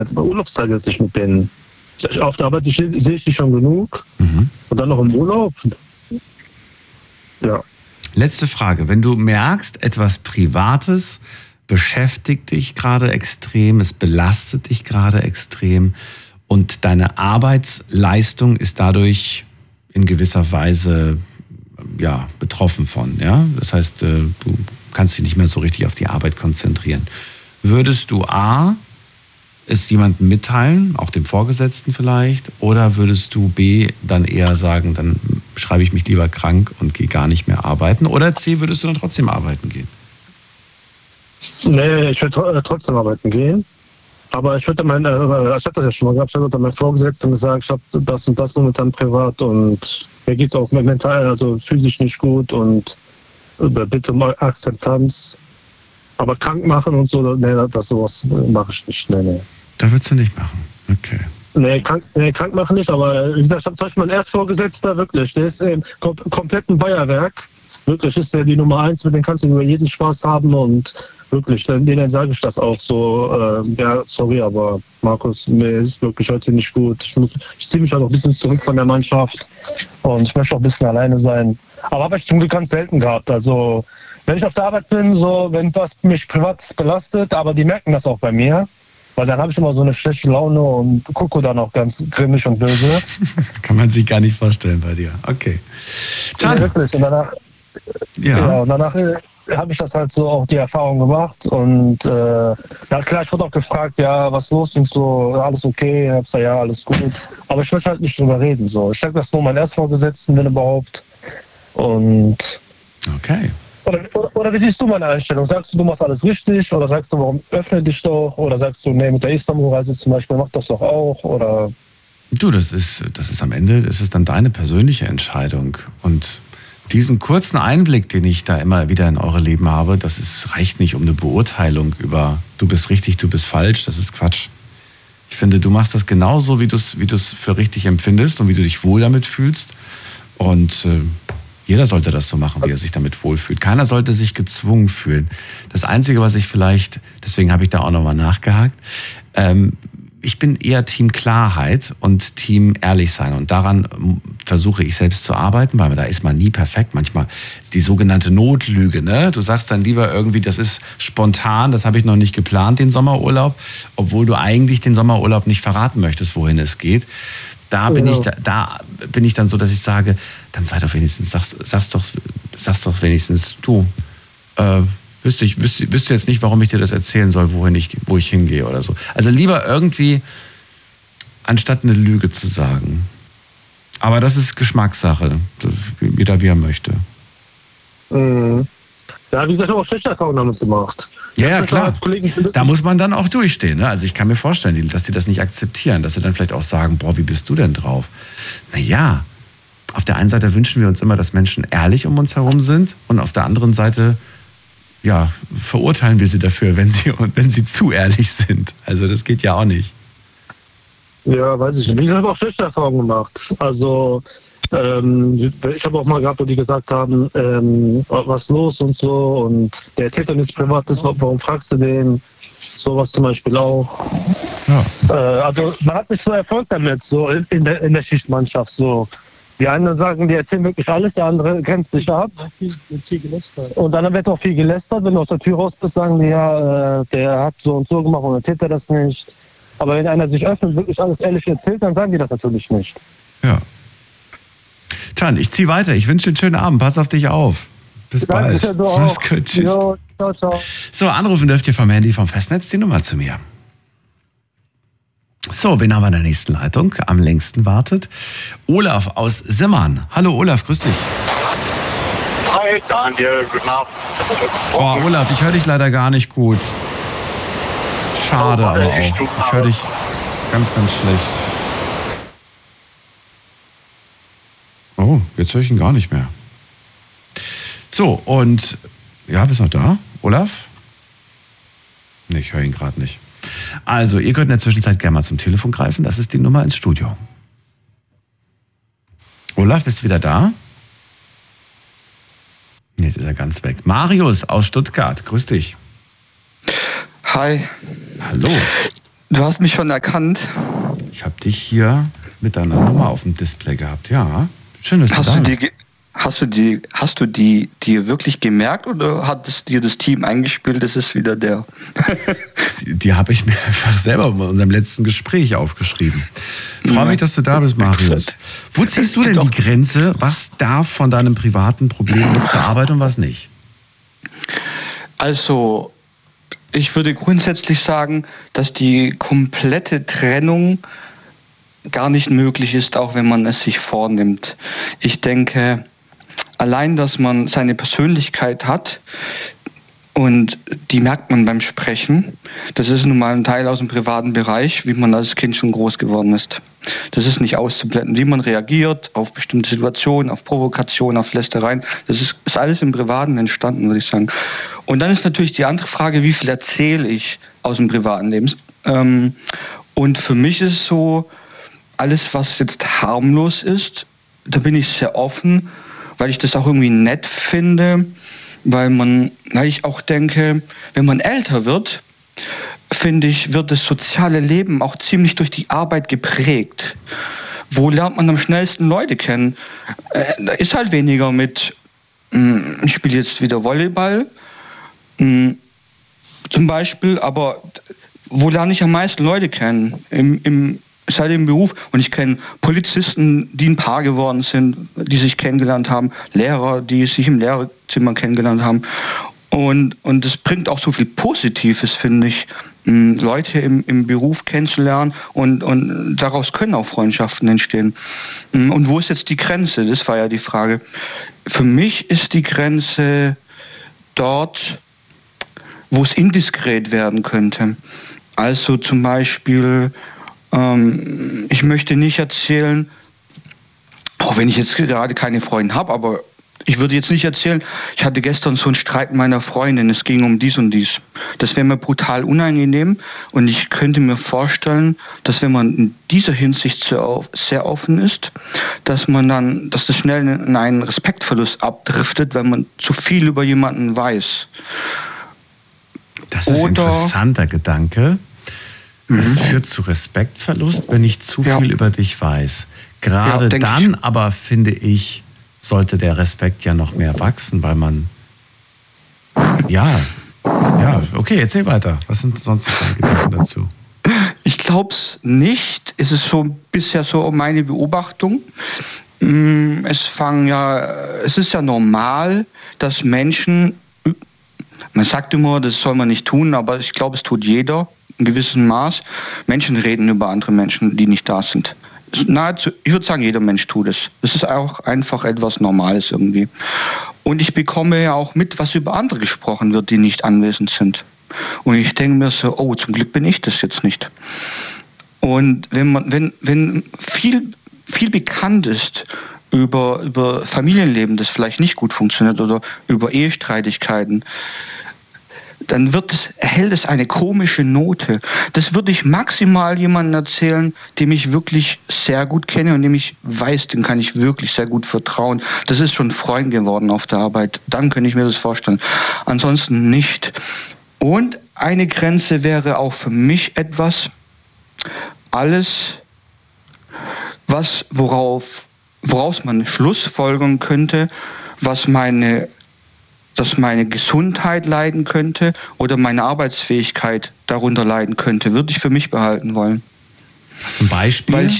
Urlaubszeit jetzt nicht mit denen. Auf der Arbeit sehe ich die schon genug. Und dann noch im Urlaub. Ja. Letzte Frage. Wenn du merkst, etwas Privates beschäftigt dich gerade extrem, es belastet dich gerade extrem und deine Arbeitsleistung ist dadurch in gewisser Weise betroffen von. Ja? Das heißt, du kannst dich nicht mehr so richtig auf die Arbeit konzentrieren. Würdest du es jemandem mitteilen, auch dem Vorgesetzten vielleicht, oder würdest du B, dann eher sagen, dann schreibe ich mich lieber krank und gehe gar nicht mehr arbeiten, oder C, würdest du dann trotzdem arbeiten gehen? Nee, ich würde trotzdem arbeiten gehen, aber ich hatte das ja schon mal gehabt, ich hatte meinem Vorgesetzten gesagt, ich habe das und das momentan privat und mir geht es auch mental, also physisch nicht gut und bitte mal Akzeptanz. Aber krank machen und so, sowas mache ich nicht. Nee. Da würdest du nicht machen, okay. Nee, krank machen nicht, aber wie gesagt, zum Beispiel mein Erstvorgesetzter, wirklich, der ist im kompletten Bayerwerk. Wirklich ist der die Nummer 1, mit dem kannst du über jeden Spaß haben und wirklich, denen sage ich das auch so, sorry, aber Markus, mir ist wirklich heute nicht gut. Ich ziehe mich halt auch ein bisschen zurück von der Mannschaft und ich möchte auch ein bisschen alleine sein. Aber habe ich zum Glück ganz selten gehabt, also wenn ich auf der Arbeit bin, so, wenn was mich privat belastet, aber die merken das auch bei mir, weil dann habe ich immer so eine schlechte Laune und gucke dann auch ganz grimmig und böse. Kann man sich gar nicht vorstellen bei dir. Okay. Ja, wirklich. Und danach, danach habe ich das halt so auch die Erfahrung gemacht und klar, ich wurde auch gefragt, ja, was los und so, alles okay, ich habe gesagt, ja, alles gut. Aber ich möchte halt nicht drüber reden. So. Ich sage das nur meinen Erstvorgesetzten, wenn überhaupt. Und okay. Oder wie siehst du meine Einstellung? Sagst du machst alles richtig? Oder sagst du, warum öffne dich doch? Oder sagst du, nee, mit der Istanbul-Reise zum Beispiel, mach das doch auch? Oder? Du, das ist am Ende, das ist dann deine persönliche Entscheidung. Und diesen kurzen Einblick, den ich da immer wieder in eure Leben habe, reicht nicht um eine Beurteilung über, du bist richtig, du bist falsch, das ist Quatsch. Ich finde, du machst das genauso, wie du es für richtig empfindest und wie du dich wohl damit fühlst. Und jeder sollte das so machen, wie er sich damit wohlfühlt. Keiner sollte sich gezwungen fühlen. Das Einzige, was ich vielleicht, deswegen habe ich da auch nochmal nachgehakt, ich bin eher Team Klarheit und Team ehrlich sein. Und daran versuche ich selbst zu arbeiten, weil da ist man nie perfekt. Manchmal ist die sogenannte Notlüge, ne? Du sagst dann lieber irgendwie, das ist spontan, das habe ich noch nicht geplant, den Sommerurlaub, obwohl du eigentlich den Sommerurlaub nicht verraten möchtest, wohin es geht. Da bin ich dann so, dass ich sage, dann sei doch wenigstens, sag's doch wenigstens, du, wüsste jetzt nicht, warum ich dir das erzählen soll, wo ich hingehe oder so. Also lieber irgendwie, anstatt eine Lüge zu sagen. Aber das ist Geschmackssache, jeder wie er möchte. Ja, wie gesagt, ich habe auch schlechte Erfahrungen damit gemacht. Ja, klar. Da muss man dann auch durchstehen. Ne? Also ich kann mir vorstellen, dass die das nicht akzeptieren, dass sie dann vielleicht auch sagen, boah, wie bist du denn drauf? Naja, auf der einen Seite wünschen wir uns immer, dass Menschen ehrlich um uns herum sind und auf der anderen Seite, ja, verurteilen wir sie dafür, wenn sie zu ehrlich sind. Also das geht ja auch nicht. Ja, weiß ich nicht. Ich habe auch schlechte Erfahrungen gemacht. Also ich habe auch mal gehabt, wo die gesagt haben, was los und so und der erzählt dann nichts Privates, warum fragst du den? Sowas zum Beispiel auch. Ja. Also man hat nicht so Erfolg damit, so in der Schichtmannschaft. So. Die einen sagen, die erzählen wirklich alles, der andere grenzt sich ab. Viel gelästert. Und dann wird auch viel gelästert. Wenn du aus der Tür raus bist, sagen die, ja, der hat so und so gemacht und erzählt er das nicht. Aber wenn einer sich öffnet, wirklich alles ehrlich erzählt, dann sagen die das natürlich nicht. Ja. Tan, ich ziehe weiter. Ich wünsche dir einen schönen Abend. Pass auf dich auf. Bis bald. Mach's gut. Tschüss. Jo, ciao, ciao. So, anrufen dürft ihr vom Handy vom Festnetz die Nummer zu mir. So, wen haben wir in der nächsten Leitung? Am längsten wartet Olaf aus Simmern. Hallo Olaf, grüß dich. Hi Daniel, guten Abend. Oh Olaf, ich höre dich leider gar nicht gut. Schade, aber auch. Ich höre dich ganz, ganz schlecht. Oh, jetzt höre ich ihn gar nicht mehr. So, und ja, bist du noch da, Olaf? Nee, ich höre ihn gerade nicht. Also, ihr könnt in der Zwischenzeit gerne mal zum Telefon greifen. Das ist die Nummer ins Studio. Olaf, bist du wieder da? Jetzt ist er ganz weg. Marius aus Stuttgart, grüß dich. Hi. Hallo. Du hast mich schon erkannt. Ich habe dich hier mit deiner Nummer auf dem Display gehabt. Ja, schön, dass du da bist. Hast du die dir wirklich gemerkt oder hat es dir das Team eingespielt? Das ist wieder der. Die habe ich mir einfach selber bei unserem letzten Gespräch aufgeschrieben. Ich freue mich, dass du da bist, Marius. Wo ziehst du denn die Grenze? Was darf von deinem privaten Problem mit zur Arbeit und was nicht? Also, ich würde grundsätzlich sagen, dass die komplette Trennung gar nicht möglich ist, auch wenn man es sich vornimmt. Ich denke, allein, dass man seine Persönlichkeit hat und die merkt man beim Sprechen, das ist nun mal ein Teil aus dem privaten Bereich, wie man als Kind schon groß geworden ist. Das ist nicht auszublenden, wie man reagiert auf bestimmte Situationen, auf Provokationen, auf Lästereien. Das ist alles im Privaten entstanden, würde ich sagen. Und dann ist natürlich die andere Frage, wie viel erzähle ich aus dem privaten Leben? Und für mich ist es so, alles, was jetzt harmlos ist, da bin ich sehr offen, weil ich das auch irgendwie nett finde, weil ich auch denke, wenn man älter wird, finde ich, wird das soziale Leben auch ziemlich durch die Arbeit geprägt. Wo lernt man am schnellsten Leute kennen? Da ist halt weniger mit, ich spiele jetzt wieder Volleyball, zum Beispiel, aber wo lerne ich am meisten Leute kennen? Seit dem Beruf. Und ich kenne Polizisten, die ein Paar geworden sind, die sich kennengelernt haben, Lehrer, die sich im Lehrerzimmer kennengelernt haben. Und das bringt auch so viel Positives, finde ich, Leute im Beruf kennenzulernen und daraus können auch Freundschaften entstehen. Und wo ist jetzt die Grenze? Das war ja die Frage. Für mich ist die Grenze dort, wo es indiskret werden könnte. Also zum Beispiel, ich möchte nicht erzählen, auch wenn ich jetzt gerade keine Freundin habe, aber ich würde jetzt nicht erzählen, ich hatte gestern so einen Streit mit meiner Freundin, es ging um dies und dies. Das wäre mir brutal unangenehm und ich könnte mir vorstellen, dass wenn man in dieser Hinsicht sehr offen ist, dass das schnell in einen Respektverlust abdriftet, wenn man zu viel über jemanden weiß. Das ist ein interessanter Gedanke. Es führt zu Respektverlust, wenn ich zu viel über dich weiß. Gerade dann aber, finde ich, sollte der Respekt ja noch mehr wachsen, weil man... Ja, okay, erzähl weiter. Was sind sonst noch deine Gedanken dazu? Ich glaube es nicht. Es ist so bisher so meine Beobachtung. Es ist ja normal, dass Menschen... Man sagt immer, das soll man nicht tun, aber ich glaube, es tut jeder in gewissem Maß. Menschen reden über andere Menschen, die nicht da sind. Nahezu, ich würde sagen, jeder Mensch tut es. Das ist auch einfach etwas Normales irgendwie. Und ich bekomme ja auch mit, was über andere gesprochen wird, die nicht anwesend sind. Und ich denke mir so, oh, zum Glück bin ich das jetzt nicht. Und wenn viel bekannt ist über Familienleben, das vielleicht nicht gut funktioniert oder über Ehestreitigkeiten, dann erhält es eine komische Note. Das würde ich maximal jemandem erzählen, dem ich wirklich sehr gut kenne und dem ich weiß, dem kann ich wirklich sehr gut vertrauen. Das ist schon ein Freund geworden auf der Arbeit. Dann könnte ich mir das vorstellen. Ansonsten nicht. Und eine Grenze wäre auch für mich etwas, alles, woraus man schlussfolgern könnte, dass meine Gesundheit leiden könnte oder meine Arbeitsfähigkeit darunter leiden könnte, würde ich für mich behalten wollen. Zum Beispiel? Weil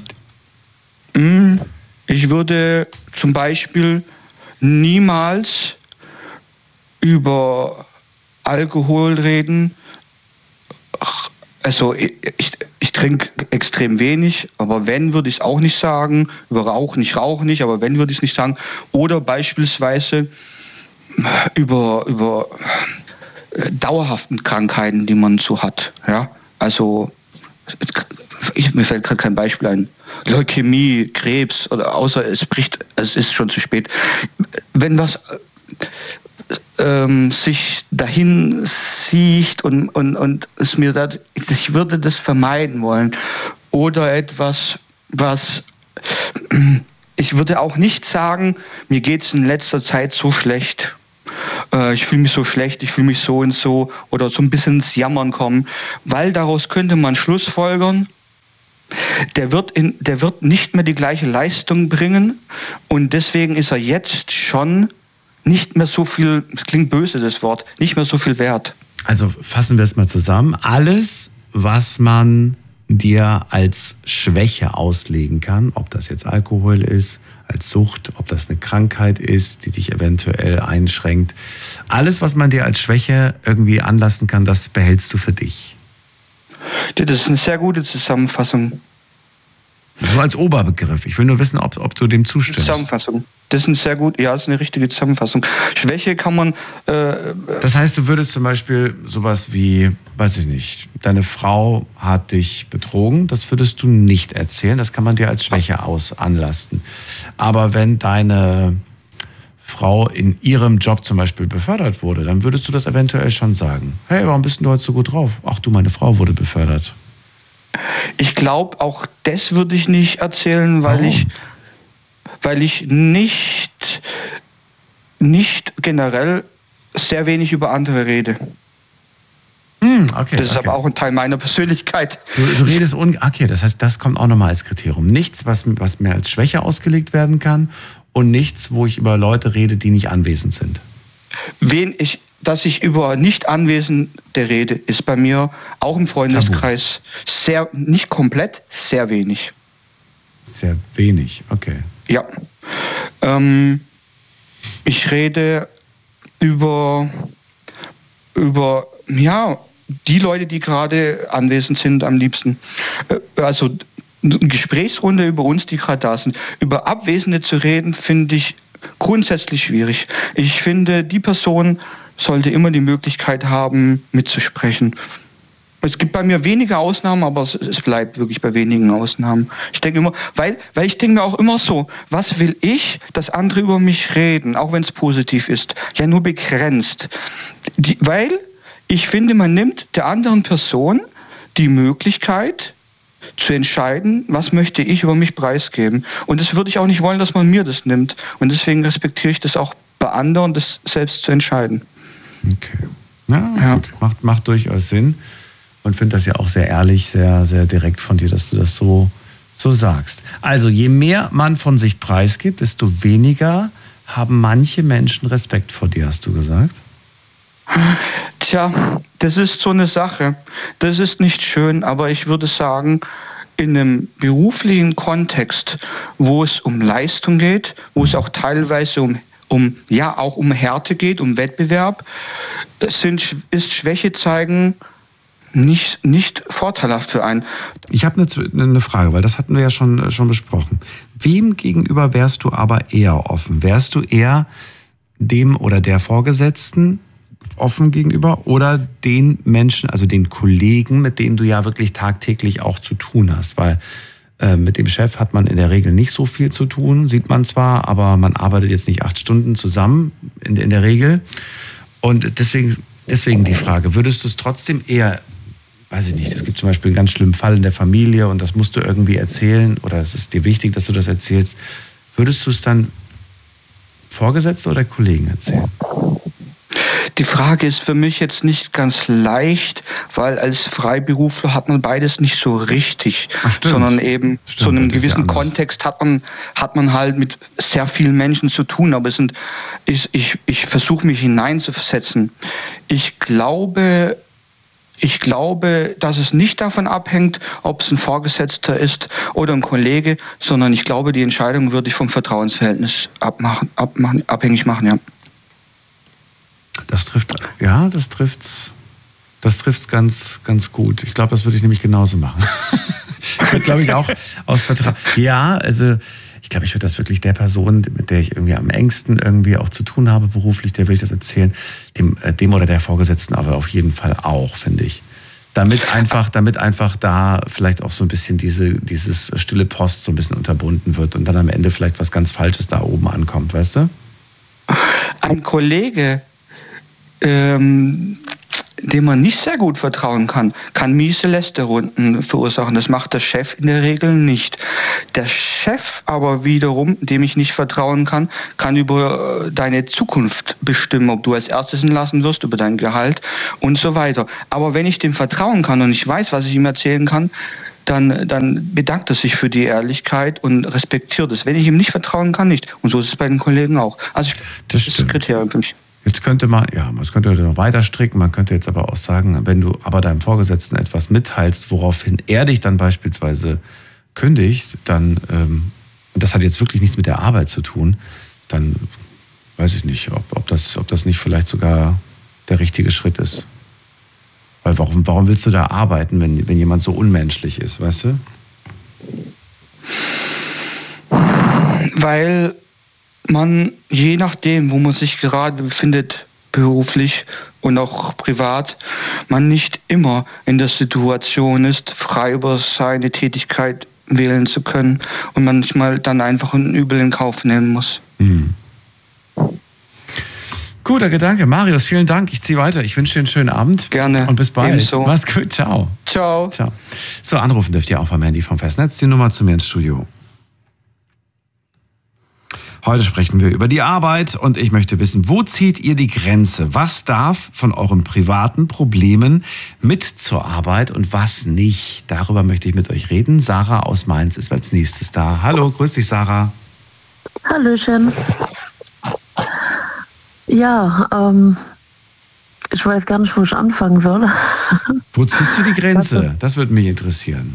ich würde zum Beispiel niemals über Alkohol reden. Also ich trinke extrem wenig, aber wenn, würde ich es auch nicht sagen. Über Rauchen, ich rauche nicht, aber wenn, würde ich es nicht sagen. Oder beispielsweise über dauerhaften Krankheiten, die man so hat. Ja? Also mir fällt gerade kein Beispiel ein. Leukämie, Krebs, oder außer es ist schon zu spät. Wenn was sich dahin sieht und es mir ich würde das vermeiden wollen. Oder etwas, was ich würde auch nicht sagen, mir geht es in letzter Zeit so schlecht. ich fühle mich so schlecht, ich fühle mich so und so, oder so ein bisschen ins Jammern kommen, weil daraus könnte man schlussfolgern, der wird nicht mehr die gleiche Leistung bringen und deswegen ist er jetzt schon nicht mehr so viel, das klingt böse das Wort, nicht mehr so viel wert. Also fassen wir es mal zusammen. Alles, was man dir als Schwäche auslegen kann, ob das jetzt Alkohol ist, als Sucht, ob das eine Krankheit ist, die dich eventuell einschränkt. Alles, was man dir als Schwäche irgendwie anlassen kann, das behältst du für dich. Das ist eine sehr gute Zusammenfassung. So als Oberbegriff. Ich will nur wissen, ob du dem zustimmst. Zusammenfassung. Das ist ein sehr gut, ja, das ist eine richtige Zusammenfassung. Schwäche kann man... Das heißt, du würdest zum Beispiel sowas wie, weiß ich nicht, deine Frau hat dich betrogen, das würdest du nicht erzählen, das kann man dir als Schwäche anlasten. Aber wenn deine Frau in ihrem Job zum Beispiel befördert wurde, dann würdest du das eventuell schon sagen. Hey, warum bist du heute so gut drauf? Ach du, meine Frau wurde befördert. Ich glaube, auch das würde ich nicht erzählen, weil ich nicht generell sehr wenig über andere rede. Okay, das ist aber auch ein Teil meiner Persönlichkeit. Du redest okay, das heißt, das kommt auch nochmal als Kriterium. Nichts, was mir als Schwäche ausgelegt werden kann und nichts, wo ich über Leute rede, die nicht anwesend sind. Dass ich über nicht Anwesende rede, ist bei mir auch im Freundeskreis sehr, nicht komplett, sehr wenig. Sehr wenig, okay. Ja. Ich rede über die Leute, die gerade anwesend sind, am liebsten. Also eine Gesprächsrunde über uns, die gerade da sind. Über Abwesende zu reden, finde ich grundsätzlich schwierig. Ich finde, die Person sollte immer die Möglichkeit haben, mitzusprechen. Es gibt bei mir wenige Ausnahmen, aber es bleibt wirklich bei wenigen Ausnahmen. Ich denke immer, weil ich denke mir auch immer so, was will ich, dass andere über mich reden, auch wenn es positiv ist? Ja, nur begrenzt. Weil ich finde, man nimmt der anderen Person die Möglichkeit zu entscheiden, was möchte ich über mich preisgeben. Und das würde ich auch nicht wollen, dass man mir das nimmt. Und deswegen respektiere ich das auch bei anderen, das selbst zu entscheiden. Okay. Ja. Gut. Macht durchaus Sinn. Und finde das ja auch sehr ehrlich, sehr, sehr direkt von dir, dass du das so sagst. Also je mehr man von sich preisgibt, desto weniger haben manche Menschen Respekt vor dir, hast du gesagt? Tja, das ist so eine Sache. Das ist nicht schön, aber ich würde sagen, in einem beruflichen Kontext, wo es um Leistung geht, wo es auch teilweise um Härte geht, um Wettbewerb, ist Schwäche zeigen nicht vorteilhaft für einen. Ich habe eine Frage, weil das hatten wir ja schon besprochen. Wem gegenüber wärst du aber eher offen? Wärst du eher dem oder der Vorgesetzten offen gegenüber oder den Menschen, also den Kollegen, mit denen du ja wirklich tagtäglich auch zu tun hast? Weil mit dem Chef hat man in der Regel nicht so viel zu tun, sieht man zwar, aber man arbeitet jetzt nicht 8 Stunden zusammen in der Regel. Und deswegen die Frage, würdest du es trotzdem eher, weiß ich nicht, es gibt zum Beispiel einen ganz schlimmen Fall in der Familie und das musst du irgendwie erzählen oder es ist dir wichtig, dass du das erzählst, würdest du es dann Vorgesetzten oder Kollegen erzählen? Die Frage ist für mich jetzt nicht ganz leicht, weil als Freiberufler hat man beides nicht so richtig, sondern eben zu einem gewissen Kontext hat man halt mit sehr vielen Menschen zu tun, aber ich versuche mich hineinzuversetzen. Ich glaube, dass es nicht davon abhängt, ob es ein Vorgesetzter ist oder ein Kollege, sondern ich glaube, die Entscheidung würde ich vom Vertrauensverhältnis abhängig machen, ja. Das trifft's ganz, ganz gut. Ich glaube, das würde ich nämlich genauso machen. Ich würde, glaube ich, auch aus Vertrauen. Ja, also ich glaube, ich würde das wirklich der Person, mit der ich irgendwie am engsten irgendwie auch zu tun habe beruflich, der will ich das erzählen, dem oder der Vorgesetzten aber auf jeden Fall auch, finde ich. Damit einfach da vielleicht auch so ein bisschen dieses stille Post so ein bisschen unterbunden wird und dann am Ende vielleicht was ganz Falsches da oben ankommt, weißt du? Ein Kollege, dem man nicht sehr gut vertrauen kann miese Lästerrunden verursachen. Das macht der Chef in der Regel nicht. Der Chef aber wiederum, dem ich nicht vertrauen kann über deine Zukunft bestimmen, ob du als erstes entlassen wirst, über dein Gehalt und so weiter. Aber wenn ich dem vertrauen kann und ich weiß, was ich ihm erzählen kann, dann bedankt er sich für die Ehrlichkeit und respektiert es. Wenn ich ihm nicht vertrauen kann, nicht. Und so ist es bei den Kollegen auch. Also das ist das Kriterium für mich. Jetzt könnte man noch weiter stricken, man könnte jetzt aber auch sagen, wenn du aber deinem Vorgesetzten etwas mitteilst, woraufhin er dich dann beispielsweise kündigt, dann, das hat jetzt wirklich nichts mit der Arbeit zu tun, dann weiß ich nicht, ob das nicht vielleicht sogar der richtige Schritt ist. Weil warum willst du da arbeiten, wenn jemand so unmenschlich ist, weißt du? Weil man, je nachdem, wo man sich gerade befindet, beruflich und auch privat, man nicht immer in der Situation ist, frei über seine Tätigkeit wählen zu können und manchmal dann einfach ein Übel in Kauf nehmen muss. Guter Gedanke. Marius, vielen Dank. Ich ziehe weiter. Ich wünsche dir einen schönen Abend. Gerne. Und bis bald. Ebenso. Mach's gut. Ciao. Ciao. Ciao. So, anrufen dürft ihr auch vom Handy vom Festnetz. Die Nummer zu mir ins Studio. Heute sprechen wir über die Arbeit und ich möchte wissen, wo zieht ihr die Grenze? Was darf von euren privaten Problemen mit zur Arbeit und was nicht? Darüber möchte ich mit euch reden. Sarah aus Mainz ist als nächstes da. Hallo, grüß dich, Sarah. Hallöchen. Ja, ich weiß gar nicht, wo ich anfangen soll. Wo ziehst du die Grenze? Das würde mich interessieren.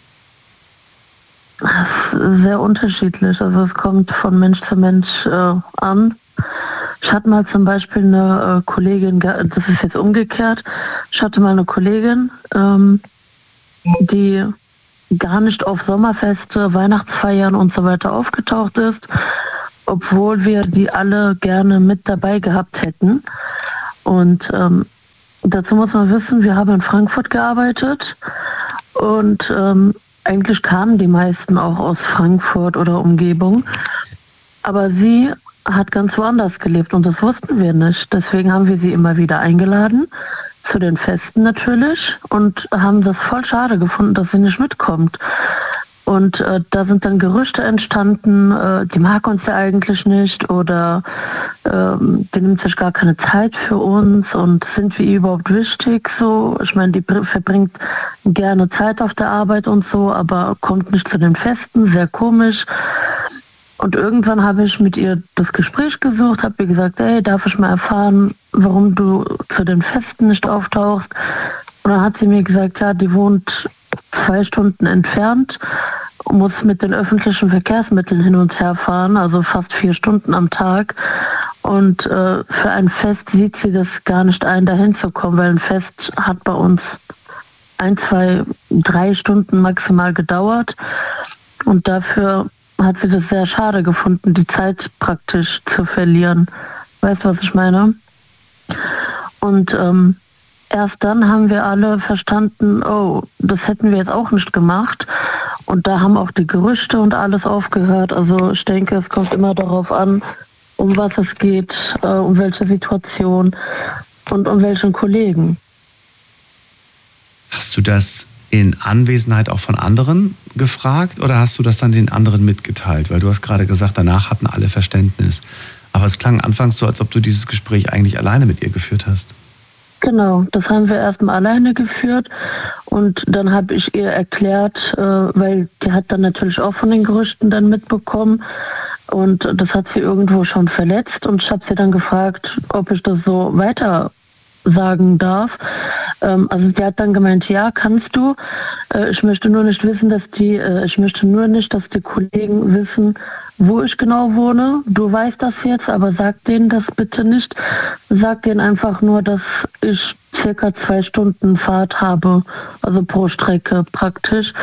Das ist sehr unterschiedlich. Also es kommt von Mensch zu Mensch an. Ich hatte mal zum Beispiel eine Kollegin, das ist jetzt umgekehrt, ich hatte mal eine Kollegin, die gar nicht auf Sommerfeste, Weihnachtsfeiern und so weiter aufgetaucht ist, obwohl wir die alle gerne mit dabei gehabt hätten. Und dazu muss man wissen, wir haben in Frankfurt gearbeitet und eigentlich kamen die meisten auch aus Frankfurt oder Umgebung. Aber sie hat ganz woanders gelebt und das wussten wir nicht. Deswegen haben wir sie immer wieder eingeladen, zu den Festen natürlich, und haben das voll schade gefunden, dass sie nicht mitkommt. Und da sind dann Gerüchte entstanden, die mag uns ja eigentlich nicht oder die nimmt sich gar keine Zeit für uns und sind wir überhaupt wichtig so. Ich meine, die verbringt gerne Zeit auf der Arbeit und so, aber kommt nicht zu den Festen, sehr komisch. Und irgendwann habe ich mit ihr das Gespräch gesucht, habe ihr gesagt, hey, darf ich mal erfahren, warum du zu den Festen nicht auftauchst? Und dann hat sie mir gesagt, ja, die wohnt 2 Stunden entfernt, muss mit den öffentlichen Verkehrsmitteln hin und her fahren, also fast 4 Stunden am Tag. Und für ein Fest sieht sie das gar nicht ein, dahin zu kommen, weil ein Fest hat bei uns 1, 2, 3 Stunden maximal gedauert. Und dafür hat sie das sehr schade gefunden, die Zeit praktisch zu verlieren. Weißt du, was ich meine? Und erst dann haben wir alle verstanden, oh, das hätten wir jetzt auch nicht gemacht. Und da haben auch die Gerüchte und alles aufgehört. Also ich denke, es kommt immer darauf an, um was es geht, um welche Situation und um welchen Kollegen. Hast du das in Anwesenheit auch von anderen gefragt oder hast du das dann den anderen mitgeteilt? Weil du hast gerade gesagt, danach hatten alle Verständnis. Aber es klang anfangs so, als ob du dieses Gespräch eigentlich alleine mit ihr geführt hast. Genau, das haben wir erstmal alleine geführt und dann habe ich ihr erklärt, weil die hat dann natürlich auch von den Gerüchten dann mitbekommen und das hat sie irgendwo schon verletzt und ich habe sie dann gefragt, ob ich das so weiter sagen darf. Also die hat dann gemeint, ja, kannst du. Ich möchte nur nicht, dass die Kollegen wissen, wo ich genau wohne. Du weißt das jetzt, aber sag denen das bitte nicht. Sag denen einfach nur, dass ich circa 2 Stunden Fahrt habe, also pro Strecke praktisch.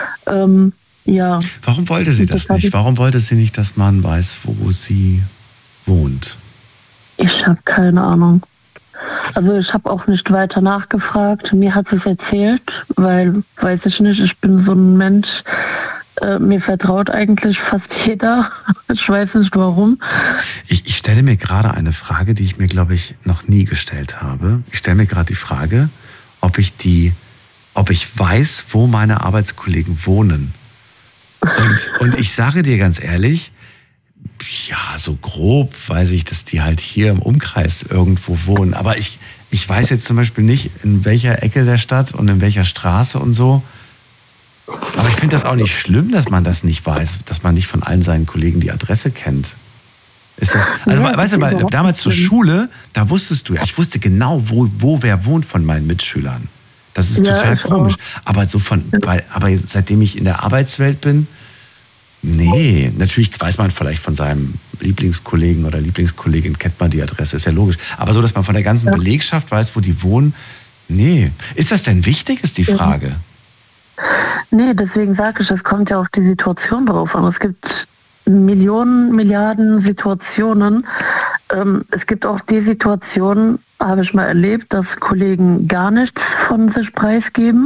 Ja. Warum wollte sie das nicht? Warum wollte sie nicht, dass man weiß, wo sie wohnt? Ich habe keine Ahnung. Also ich habe auch nicht weiter nachgefragt. Mir hat sie es erzählt, weil, weiß ich nicht, ich bin so ein Mensch, mir vertraut eigentlich fast jeder. Ich weiß nicht warum. Ich stelle mir gerade eine Frage, die ich mir, glaube ich, noch nie gestellt habe. Ich stelle mir gerade die Frage, ob ich weiß, wo meine Arbeitskollegen wohnen. Und ich sage dir ganz ehrlich, ja, so grob weiß ich, dass die halt hier im Umkreis irgendwo wohnen. Aber ich weiß jetzt zum Beispiel nicht, in welcher Ecke der Stadt und in welcher Straße und so. Aber ich finde das auch nicht schlimm, dass man das nicht weiß, dass man nicht von allen seinen Kollegen die Adresse kennt. Ist das, also ja, weißt du, damals zur Schule, da wusstest du ja, ich wusste genau, wo wer wohnt von meinen Mitschülern. Das ist total komisch. Aber aber seitdem ich in der Arbeitswelt bin, nee, natürlich weiß man vielleicht von seinem Lieblingskollegen oder Lieblingskollegin, kennt man die Adresse, ist ja logisch. Aber so, dass man von der ganzen Belegschaft weiß, wo die wohnen, nee. Ist das denn wichtig, ist die Frage? Nee, deswegen sage ich, es kommt ja auf die Situation drauf an. Es gibt Millionen, Milliarden Situationen. Es gibt auch die Situationen, habe ich mal erlebt, dass Kollegen gar nichts von sich preisgeben.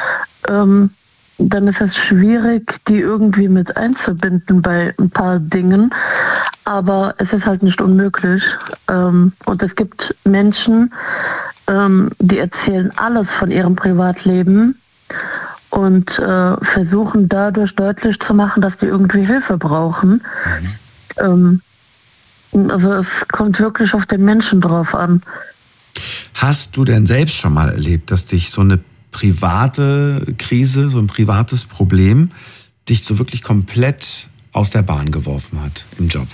Dann ist es schwierig, die irgendwie mit einzubinden bei ein paar Dingen. Aber es ist halt nicht unmöglich. Und es gibt Menschen, die erzählen alles von ihrem Privatleben und versuchen dadurch deutlich zu machen, dass die irgendwie Hilfe brauchen. Also es kommt wirklich auf den Menschen drauf an. Hast du denn selbst schon mal erlebt, dass dich so eine private Krise, so ein privates Problem, dich so wirklich komplett aus der Bahn geworfen hat im Job?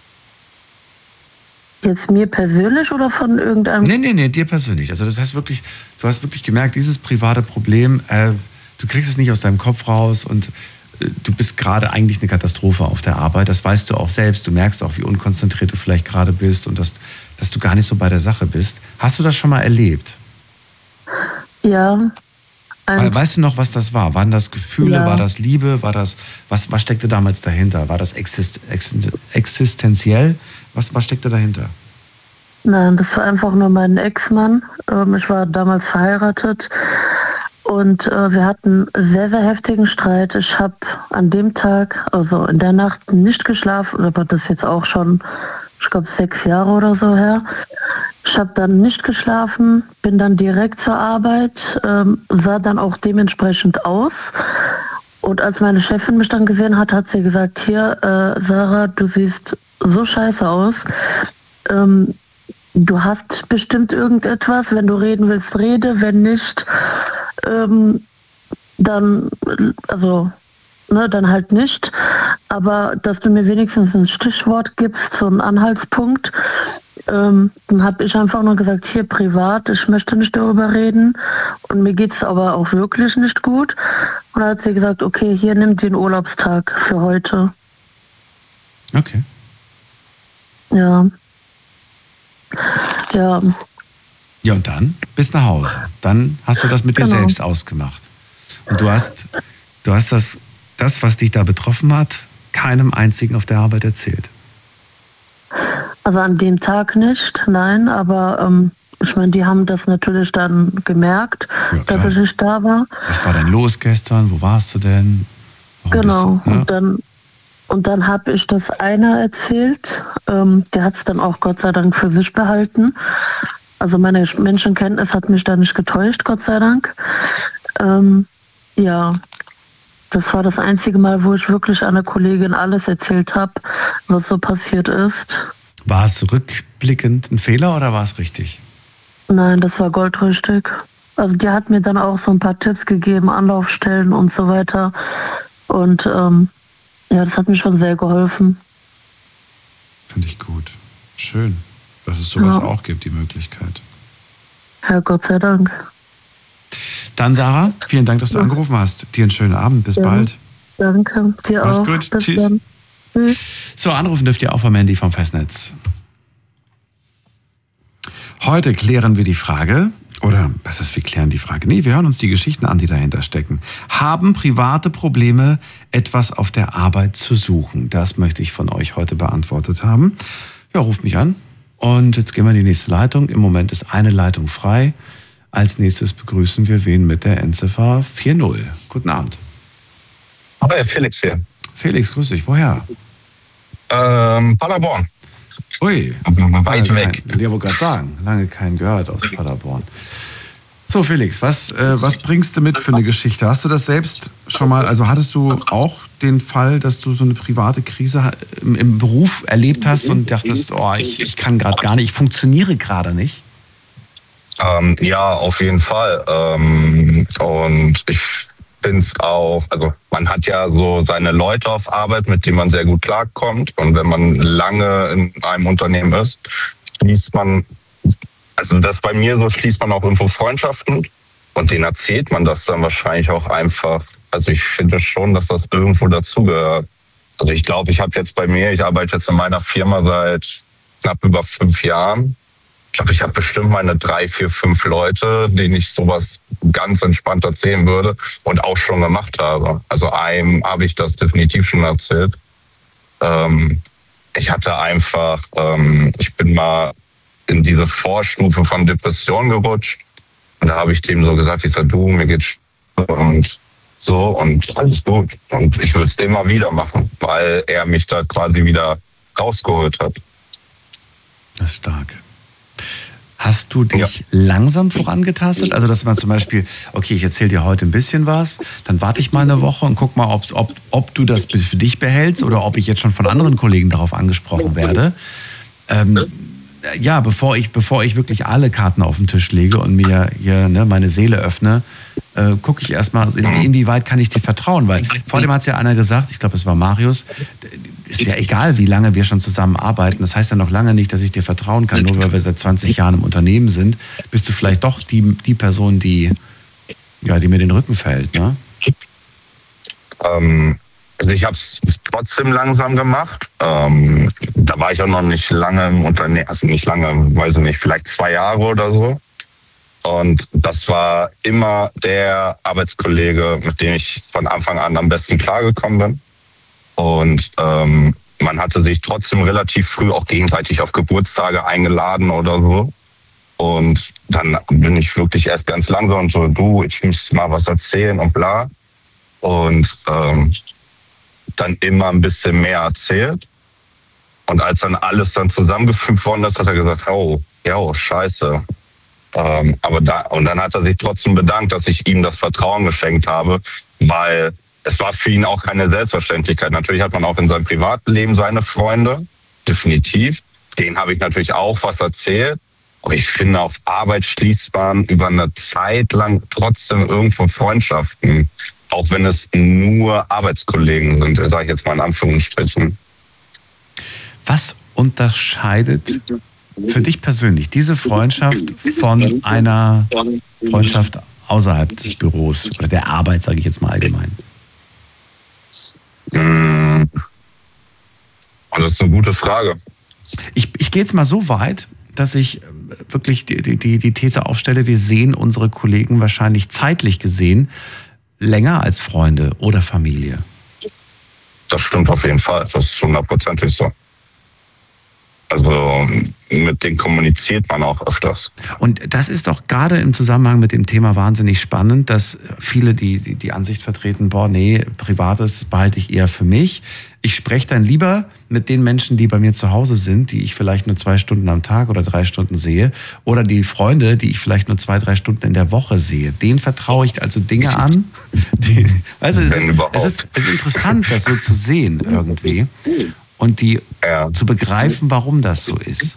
Jetzt mir persönlich oder von irgendeinem? Nee, dir persönlich. Also das heißt wirklich, du hast wirklich gemerkt, dieses private Problem, du kriegst es nicht aus deinem Kopf raus und du bist gerade eigentlich eine Katastrophe auf der Arbeit. Das weißt du auch selbst. Du merkst auch, wie unkonzentriert du vielleicht gerade bist und dass du gar nicht so bei der Sache bist. Hast du das schon mal erlebt? Ja. Weißt du noch, was das war? Waren das Gefühle? Ja. War das Liebe? War das, was steckte damals dahinter? War das existenziell? Was steckte dahinter? Nein, das war einfach nur mein Ex-Mann. Ich war damals verheiratet und wir hatten sehr, sehr heftigen Streit. Ich habe an dem Tag, also in der Nacht, nicht geschlafen, aber das ist jetzt auch schon, ich glaube, 6 Jahre oder so her. Ich habe dann nicht geschlafen, bin dann direkt zur Arbeit, sah dann auch dementsprechend aus. Und als meine Chefin mich dann gesehen hat, hat sie gesagt, hier, Sarah, du siehst so scheiße aus. Du hast bestimmt irgendetwas, wenn du reden willst, rede, wenn nicht, dann halt nicht. Aber dass du mir wenigstens ein Stichwort gibst, so einen Anhaltspunkt. Dann habe ich einfach nur gesagt, hier privat, ich möchte nicht darüber reden und mir geht es aber auch wirklich nicht gut. Und dann hat sie gesagt, okay, hier nimm den Urlaubstag für heute. Okay. Ja. Ja, und dann bist nach Hause. Dann hast du das mit dir selbst ausgemacht. Und du hast das, was dich da betroffen hat, keinem einzigen auf der Arbeit erzählt. Also an dem Tag nicht, nein, aber ich meine, die haben das natürlich dann gemerkt, dass ich nicht da war. Was war denn los gestern? Wo warst du denn? Genau, und dann habe ich das einer erzählt, der hat es dann auch Gott sei Dank für sich behalten. Also meine Menschenkenntnis hat mich da nicht getäuscht, Gott sei Dank. Ja, das war das einzige Mal, wo ich wirklich einer Kollegin alles erzählt habe, was so passiert ist. War es rückblickend ein Fehler oder war es richtig? Nein, das war goldrichtig. Also die hat mir dann auch so ein paar Tipps gegeben, Anlaufstellen und so weiter. Und das hat mir schon sehr geholfen. Finde ich gut. Schön, dass es sowas auch gibt, die Möglichkeit. Ja, Gott sei Dank. Dann Sarah, vielen Dank, dass du angerufen hast. Dir einen schönen Abend, bis bald. Danke, dir auch. Mach's gut, bis tschüss. Dann. So, anrufen dürft ihr auch vom Handy vom Festnetz. Heute klären wir die Frage, oder was ist, wir klären die Frage? Nee, wir hören uns die Geschichten an, die dahinter stecken. Haben private Probleme etwas auf der Arbeit zu suchen? Das möchte ich von euch heute beantwortet haben. Ja, ruft mich an. Und jetzt gehen wir in die nächste Leitung. Im Moment ist eine Leitung frei. Als nächstes begrüßen wir wen mit der Endziffer 40. Guten Abend. Hi, Felix hier. Felix, grüß dich. Woher? Paderborn. Ui. Weit weg. Ich wollte gerade sagen, lange keinen gehört aus Paderborn. So, Felix, was bringst du mit für eine Geschichte? Hast du das selbst schon mal, also hattest du auch den Fall, dass du so eine private Krise im Beruf erlebt hast und dachtest, oh, ich kann gerade gar nicht, ich funktioniere gerade nicht? Ja, auf jeden Fall. Und ich finde es auch, also man hat ja so seine Leute auf Arbeit, mit denen man sehr gut klarkommt. Und wenn man lange in einem Unternehmen ist, schließt man, also das bei mir so, schließt man auch irgendwo Freundschaften und denen erzählt man das dann wahrscheinlich auch einfach. Also ich finde schon, dass das irgendwo dazugehört. Also ich glaube, ich arbeite jetzt in meiner Firma seit knapp über 5 Jahren. Ich glaube, ich habe bestimmt meine 3, 4, 5 Leute, denen ich sowas ganz entspannt erzählen würde und auch schon gemacht habe. Also einem habe ich das definitiv schon erzählt. Ich hatte einfach, ich bin mal in diese Vorstufe von Depression gerutscht und da habe ich dem so gesagt, ich sag, du, mir geht's und so und alles gut. Und ich würde es immer wieder machen, weil er mich da quasi wieder rausgeholt hat. Das ist stark. Hast du dich langsam vorangetastet? Also, dass man zum Beispiel, okay, ich erzähle dir heute ein bisschen was, dann warte ich mal eine Woche und guck mal, ob du das für dich behältst oder ob ich jetzt schon von anderen Kollegen darauf angesprochen werde. Ja, bevor ich wirklich alle Karten auf den Tisch lege und mir hier meine Seele öffne, gucke ich erstmal, inwieweit kann ich dir vertrauen? Weil vor dem hat es ja einer gesagt, ich glaube, es war Marius, ist ja egal, wie lange wir schon zusammenarbeiten. Das heißt ja noch lange nicht, dass ich dir vertrauen kann, nur weil wir seit 20 Jahren im Unternehmen sind, bist du vielleicht doch die Person, die mir den Rücken fällt, ne? Also ich habe es trotzdem langsam gemacht. Da war ich auch noch nicht lange im Unternehmen, also nicht lange, weiß ich nicht, vielleicht 2 Jahre oder so. Und das war immer der Arbeitskollege, mit dem ich von Anfang an am besten klargekommen bin. Und man hatte sich trotzdem relativ früh auch gegenseitig auf Geburtstage eingeladen oder so. Und dann bin ich wirklich erst ganz langsam und so, du, ich muss mal was erzählen und bla. Und dann immer ein bisschen mehr erzählt. Und als dann alles dann zusammengefügt worden ist, hat er gesagt, oh, scheiße. Und dann hat er sich trotzdem bedankt, dass ich ihm das Vertrauen geschenkt habe, weil es war für ihn auch keine Selbstverständlichkeit. Natürlich hat man auch in seinem Privatleben seine Freunde, definitiv. Denen habe ich natürlich auch was erzählt. Aber ich finde, auf Arbeit schließt man über eine Zeit lang trotzdem irgendwo Freundschaften. Auch wenn es nur Arbeitskollegen sind, sage ich jetzt mal in Anführungsstrichen. Was unterscheidet für dich persönlich diese Freundschaft von einer Freundschaft außerhalb des Büros oder der Arbeit, sage ich jetzt mal allgemein? Das ist eine gute Frage. Ich gehe jetzt mal so weit, dass ich wirklich die These aufstelle, wir sehen unsere Kollegen wahrscheinlich zeitlich gesehen länger als Freunde oder Familie. Das stimmt auf jeden Fall. Das ist 100% so. Also mit denen kommuniziert man auch öfters. Und das ist doch gerade im Zusammenhang mit dem Thema wahnsinnig spannend, dass viele die Ansicht vertreten, Privates behalte ich eher für mich. Ich spreche dann lieber mit den Menschen, die bei mir zu Hause sind, die ich vielleicht nur 2 Stunden am Tag oder 3 Stunden sehe, oder die Freunde, die ich vielleicht nur 2, 3 Stunden in der Woche sehe. Denen vertraue ich also Dinge an. Es ist interessant, das so zu sehen irgendwie. Und zu begreifen, warum das so ist.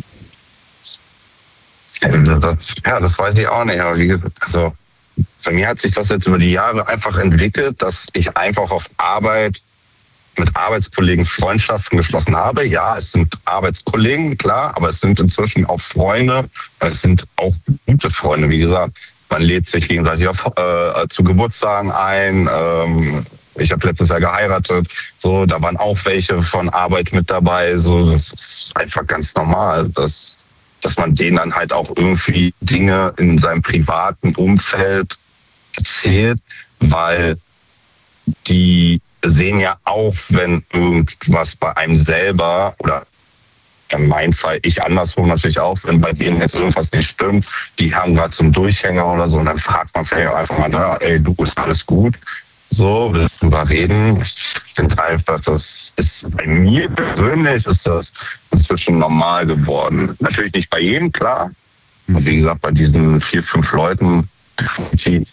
Das weiß ich auch nicht. Also, bei mir hat sich das jetzt über die Jahre einfach entwickelt, dass ich einfach auf Arbeit mit Arbeitskollegen Freundschaften geschlossen habe. Ja, es sind Arbeitskollegen, klar, aber es sind inzwischen auch Freunde. Es sind auch gute Freunde, wie gesagt. Man lädt sich gegenseitig zu Geburtstagen ein. Ich habe letztes Jahr geheiratet, so, da waren auch welche von Arbeit mit dabei. So, das ist einfach ganz normal, dass man denen dann halt auch irgendwie Dinge in seinem privaten Umfeld erzählt, weil die sehen ja auch, wenn irgendwas bei einem selber oder in meinem Fall, ich andersrum natürlich auch, wenn bei denen jetzt irgendwas nicht stimmt, die haben gerade so einen Durchhänger oder so und dann fragt man vielleicht einfach mal, ey, du, ist alles gut? so, drüber reden. Ich finde einfach, das ist bei mir persönlich ist das inzwischen normal geworden. Natürlich nicht bei jedem, klar. Und wie gesagt, bei diesen 4, 5 Leuten definitiv.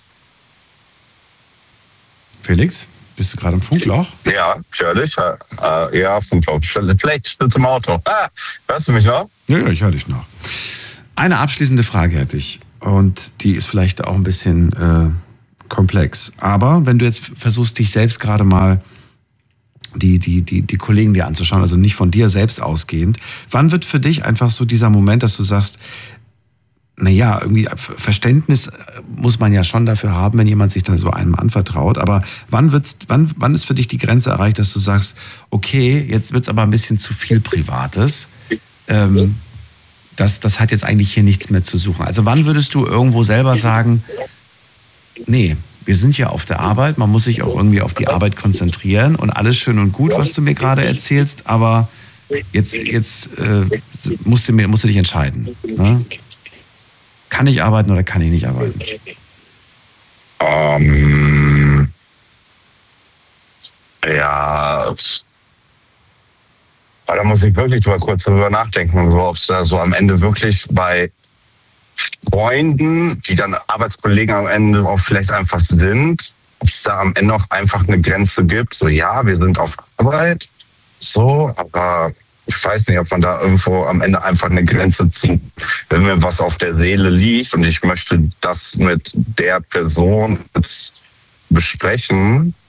Felix, bist du gerade im Funkloch? Ja, natürlich. Ja, Funkloch. Vielleicht bist du im Auto. Hörst du mich noch? Ja, ich höre dich noch. Eine abschließende Frage hätte ich. Und die ist vielleicht auch ein bisschen komplex. Aber wenn du jetzt versuchst, dich selbst gerade mal die Kollegen dir anzuschauen, also nicht von dir selbst ausgehend, wann wird für dich einfach so dieser Moment, dass du sagst, naja, irgendwie Verständnis muss man ja schon dafür haben, wenn jemand sich dann so einem anvertraut. Aber wann ist für dich die Grenze erreicht, dass du sagst, okay, jetzt wird's aber ein bisschen zu viel Privates. Das hat jetzt eigentlich hier nichts mehr zu suchen. Also wann würdest du irgendwo selber sagen, nee, wir sind ja auf der Arbeit, man muss sich auch irgendwie auf die Arbeit konzentrieren und alles schön und gut, was du mir gerade erzählst, aber jetzt musst du dich entscheiden. Ne? Kann ich arbeiten oder kann ich nicht arbeiten? Ja, da muss ich wirklich mal kurz drüber nachdenken, ob es da so am Ende wirklich bei Freunden, die dann Arbeitskollegen am Ende auch vielleicht einfach sind, ob es da am Ende auch einfach eine Grenze gibt. So, ja, wir sind auf Arbeit, so, aber ich weiß nicht, ob man da irgendwo am Ende einfach eine Grenze zieht. Wenn mir was auf der Seele liegt und ich möchte das mit der Person besprechen,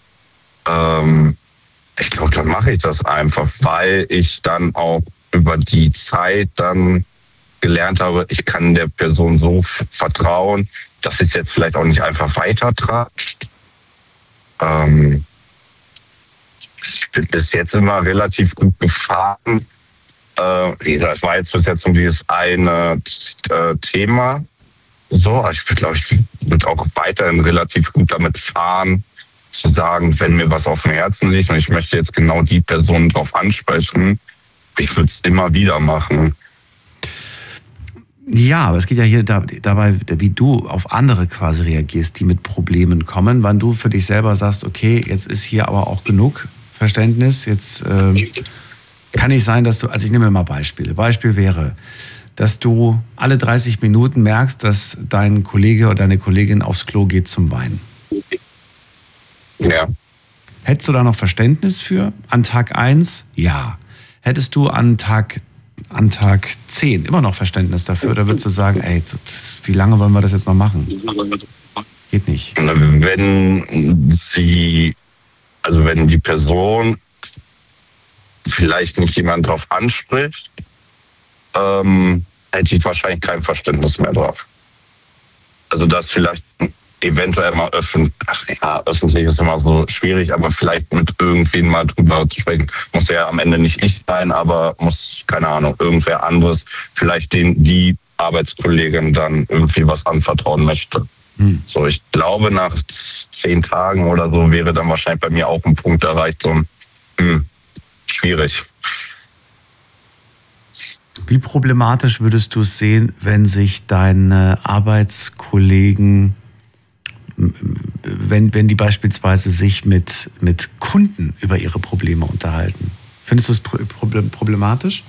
ich glaube, dann mache ich das einfach, weil ich dann auch über die Zeit dann gelernt habe, ich kann der Person so vertrauen, dass es jetzt vielleicht auch nicht einfach weitertratscht. Ich bin bis jetzt immer relativ gut gefahren. Wie gesagt, es war jetzt bis jetzt um dieses eine Thema. So, ich glaube, ich würde auch weiterhin relativ gut damit fahren, zu sagen, wenn mir was auf dem Herzen liegt und ich möchte jetzt genau die Person darauf ansprechen, ich würde es immer wieder machen. Ja, aber es geht ja hier dabei, wie du auf andere quasi reagierst, die mit Problemen kommen, wann du für dich selber sagst, okay, jetzt ist hier aber auch genug Verständnis, jetzt kann nicht sein, dass du, also ich nehme mal Beispiele. Beispiel wäre, dass du alle 30 Minuten merkst, dass dein Kollege oder deine Kollegin aufs Klo geht zum Weinen. Ja. Hättest du da noch Verständnis für? An Tag 1? Ja. Hättest du an Tag 10 immer noch Verständnis dafür? Oder würdest du sagen, ey, wie lange wollen wir das jetzt noch machen? Geht nicht. Wenn die Person vielleicht nicht jemand drauf anspricht, hätte ich wahrscheinlich kein Verständnis mehr drauf. Also das vielleicht eventuell mal öffentlich ist immer so schwierig, aber vielleicht mit irgendwen mal drüber zu sprechen. Muss ja am Ende nicht ich sein, aber muss, keine Ahnung, irgendwer anderes vielleicht die Arbeitskollegin dann irgendwie was anvertrauen möchte. So, ich glaube, nach 10 Tagen oder so wäre dann wahrscheinlich bei mir auch ein Punkt erreicht, so schwierig. Wie problematisch würdest du es sehen, wenn sich deine Arbeitskollegen, wenn die beispielsweise sich mit Kunden über ihre Probleme unterhalten? Findest du es problematisch?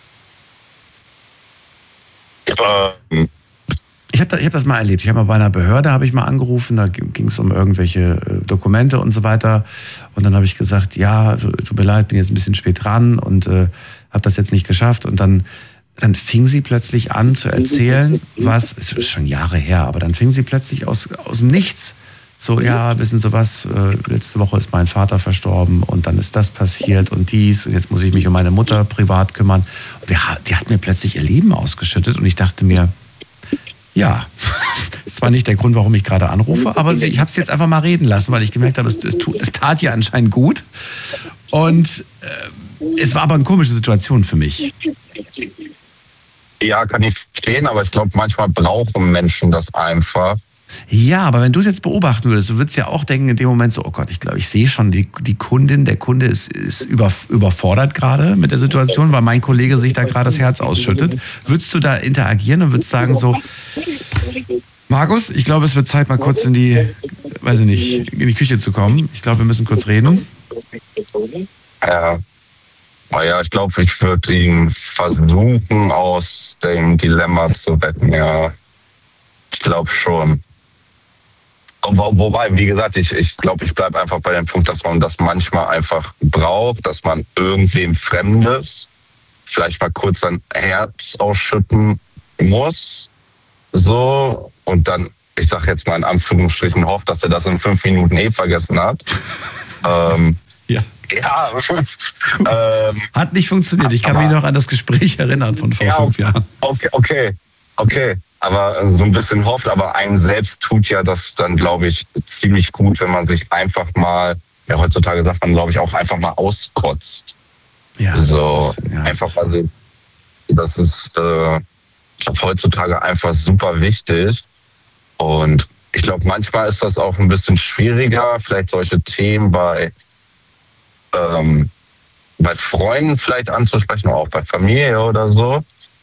Ich hab das mal erlebt. Ich habe mal bei einer Behörde angerufen, da ging es um irgendwelche Dokumente und so weiter. Und dann habe ich gesagt, ja, tut mir leid, bin jetzt ein bisschen spät dran und habe das jetzt nicht geschafft. Und dann fing sie plötzlich an zu erzählen, was, ist schon Jahre her, aber dann fing sie plötzlich aus dem Nichts. So, ja, wissen Sie was, letzte Woche ist mein Vater verstorben und dann ist das passiert und dies und jetzt muss ich mich um meine Mutter privat kümmern. Und die hat mir plötzlich ihr Leben ausgeschüttet und ich dachte mir, ja, das war nicht der Grund, warum ich gerade anrufe, aber ich habe es jetzt einfach mal reden lassen, weil ich gemerkt habe, es tat ja anscheinend gut. Und es war aber eine komische Situation für mich. Ja, kann ich verstehen, aber ich glaube, manchmal brauchen Menschen das einfach. Ja, aber wenn du es jetzt beobachten würdest, du würdest ja auch denken in dem Moment so, oh Gott, ich glaube, ich sehe schon die Kundin, der Kunde ist überfordert gerade mit der Situation, weil mein Kollege sich da gerade das Herz ausschüttet. Würdest du da interagieren und würdest sagen so, Markus, ich glaube, es wird Zeit, mal kurz in die weiß ich nicht, in die Küche zu kommen. Ich glaube, wir müssen kurz reden. Ja. Naja, ich glaube, ich würde ihn versuchen, aus dem Dilemma zu retten, ja. Ich glaube schon. Wobei, wie gesagt, ich glaube, ich bleibe einfach bei dem Punkt, dass man das manchmal einfach braucht, dass man irgendwem Fremdes vielleicht mal kurz sein Herz ausschütten muss. So, und dann, ich sage jetzt mal in Anführungsstrichen, hofft, dass er das in 5 Minuten vergessen hat. Ja. Ja. Hat nicht funktioniert. Ich kann mich noch an das Gespräch erinnern von vor 5 Jahren. Okay. Aber so ein bisschen hofft, aber einem selbst tut ja das dann, glaube ich, ziemlich gut, wenn man sich einfach mal, ja, heutzutage sagt man, glaube ich, auch einfach mal auskotzt. Ja. So, einfach, also, das ist, ich glaube, heutzutage einfach super wichtig. Und ich glaube, manchmal ist das auch ein bisschen schwieriger, vielleicht solche Themen bei Freunden vielleicht anzusprechen, oder auch bei Familie oder so.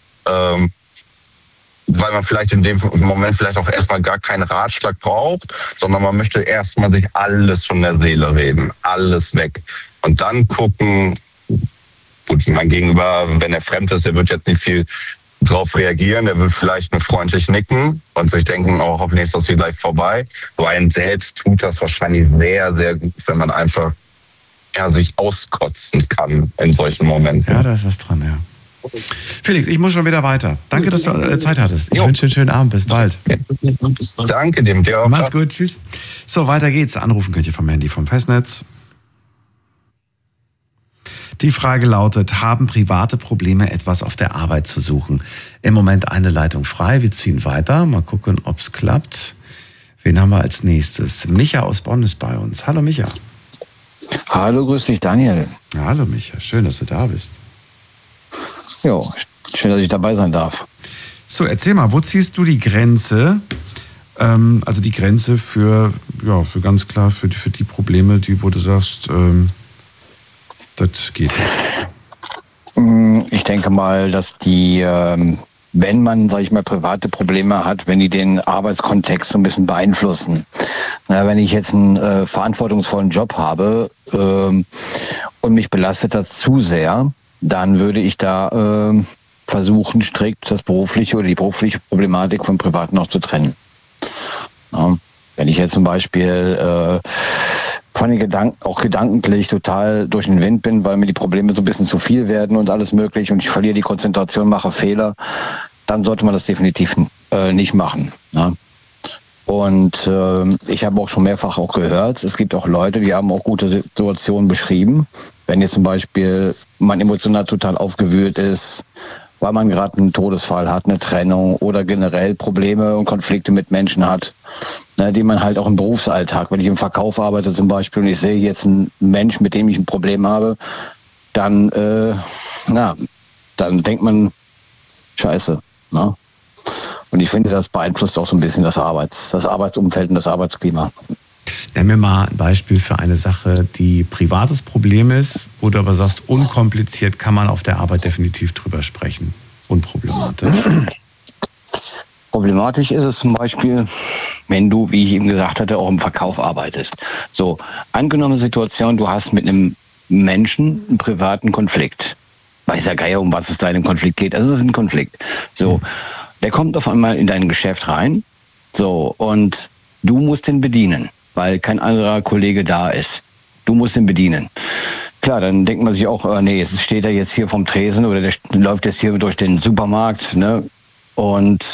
Weil man vielleicht in dem Moment vielleicht auch erstmal gar keinen Ratschlag braucht, sondern man möchte erstmal sich alles von der Seele reden, alles weg. Und dann gucken, gut, mein Gegenüber, wenn er fremd ist, der wird jetzt nicht viel drauf reagieren, der wird vielleicht nur freundlich nicken und sich denken, oh, hoffentlich ist das hier gleich vorbei. Aber einem selbst tut das wahrscheinlich sehr, sehr gut, wenn man einfach sich auskotzen kann in solchen Momenten. Ja, da ist was dran, ja. Felix, ich muss schon wieder weiter. Danke, dass du Zeit hattest. Ich wünsche dir einen schönen Abend. Bis bald. Danke dem. Dir auch. Mach's gut. Tschüss. So, weiter geht's. Anrufen könnt ihr vom Handy vom Festnetz. Die Frage lautet, haben private Probleme etwas auf der Arbeit zu suchen? Im Moment eine Leitung frei. Wir ziehen weiter. Mal gucken, ob's klappt. Wen haben wir als nächstes? Micha aus Bonn ist bei uns. Hallo Micha. Hallo, grüß dich Daniel. Ja, hallo Micha. Schön, dass du da bist. Jo, schön, dass ich dabei sein darf. So, erzähl mal, wo ziehst du die Grenze? Also die Grenze für ganz klar, für die Probleme, wo du sagst, das geht nicht. Ich denke mal, dass die, wenn man, sag ich mal, private Probleme hat, wenn die den Arbeitskontext so ein bisschen beeinflussen. Wenn ich jetzt einen verantwortungsvollen Job habe und mich belastet das zu sehr, dann würde ich da versuchen, strikt das berufliche oder die berufliche Problematik vom Privaten auch zu trennen. Ja, wenn ich jetzt zum Beispiel von den Gedanken, auch gedanklich total durch den Wind bin, weil mir die Probleme so ein bisschen zu viel werden und alles möglich und ich verliere die Konzentration, mache Fehler, dann sollte man das definitiv nicht machen. Ja. Und ich habe auch schon mehrfach auch gehört, es gibt auch Leute, die haben auch gute Situationen beschrieben. Wenn jetzt zum Beispiel man emotional total aufgewühlt ist, weil man gerade einen Todesfall hat, eine Trennung oder generell Probleme und Konflikte mit Menschen hat, die man halt auch im Berufsalltag, wenn ich im Verkauf arbeite zum Beispiel und ich sehe jetzt einen Mensch, mit dem ich ein Problem habe, dann, dann denkt man, scheiße. Na? Und ich finde, das beeinflusst auch so ein bisschen das Arbeitsumfeld und das Arbeitsklima. Nenn mir mal ein Beispiel für eine Sache, die privates Problem ist, wo du aber sagst, unkompliziert kann man auf der Arbeit definitiv drüber sprechen. Unproblematisch. Problematisch ist es zum Beispiel, wenn du, wie ich eben gesagt hatte, auch im Verkauf arbeitest. So, angenommene Situation, du hast mit einem Menschen einen privaten Konflikt. Weiß ja Geier, um was es da in dem Konflikt geht. Also es ist ein Konflikt. So, der kommt auf einmal in dein Geschäft rein. So, und du musst ihn bedienen, weil kein anderer Kollege da ist. Du musst ihn bedienen. Klar, dann denkt man sich auch, nee, jetzt steht er jetzt hier vom Tresen oder der läuft jetzt hier durch den Supermarkt, ne? Und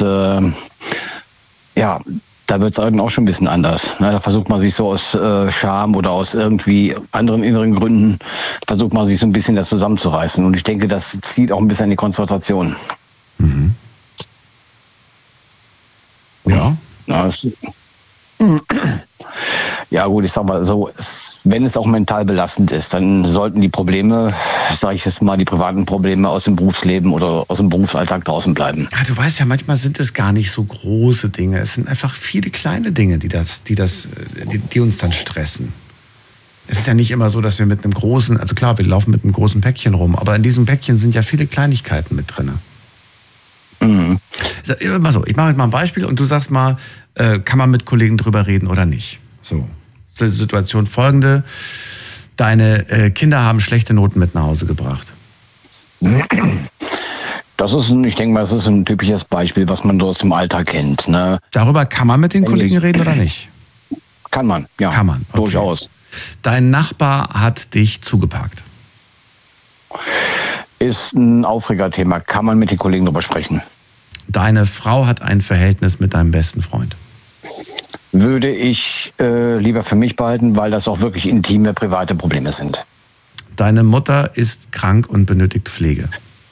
ja, da wird es dann auch schon ein bisschen anders. Ne? Da versucht man sich so aus Scham oder aus irgendwie anderen inneren Gründen, versucht man sich so ein bisschen das zusammenzureißen. Und ich denke, das zieht auch ein bisschen an die Konzentration. Mhm. Ja. Ja gut, ich sag mal so, wenn es auch mental belastend ist, dann sollten die Probleme, sage ich jetzt mal, die privaten Probleme aus dem Berufsleben oder aus dem Berufsalltag draußen bleiben. Ja, du weißt ja, manchmal sind es gar nicht so große Dinge. Es sind einfach viele kleine Dinge, die uns dann stressen. Es ist ja nicht immer so, dass wir mit einem großen, also klar, wir laufen mit einem großen Päckchen rum, aber in diesem Päckchen sind ja viele Kleinigkeiten mit drin. Ich mache jetzt mal ein Beispiel und du sagst mal, kann man mit Kollegen drüber reden oder nicht? So, Situation folgende. Deine Kinder haben schlechte Noten mit nach Hause gebracht. Ich denke mal, das ist ein typisches Beispiel, was man so aus dem Alltag kennt. Ne? Darüber kann man mit den Kollegen reden oder nicht? Kann man, ja. Kann man, okay. Durchaus. Dein Nachbar hat dich zugeparkt. Ist ein Aufregerthema. Kann man mit den Kollegen drüber sprechen. Deine Frau hat ein Verhältnis mit deinem besten Freund. Würde ich lieber für mich behalten, weil das auch wirklich intime, private Probleme sind. Deine Mutter ist krank und benötigt Pflege.